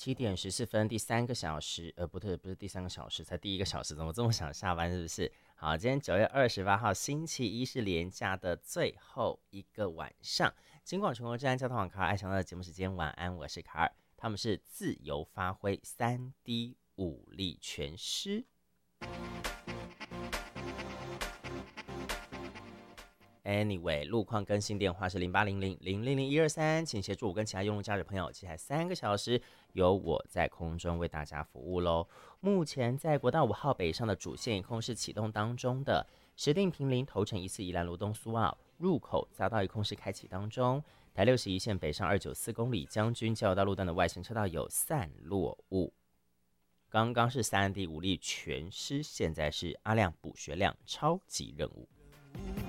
7点14分，第3个小时，不对，不是第3个小时，才第1个小时，怎么这么想下班？是不是？好，今天9月28号，星期一是连假的最后一个晚上。金广全国治安交通网卡尔爱祥的节目时间，晚安，我是卡尔。他们是自由发挥3D 武力全施。Anyway， 路况更新电话是0800000123，请协助我跟其他用户驾驶朋友，接下来3个小时由我在空中为大家服务喽。目前在国道5号北上的主线一空是启动当中的，石碇坪林头城141兰罗东苏澳入口匝道一空是开启当中，台61线北上294公里将军交流道路段的外线车道有散落物。刚刚是3D 武力全施，现在是阿亮补学亮超级任务。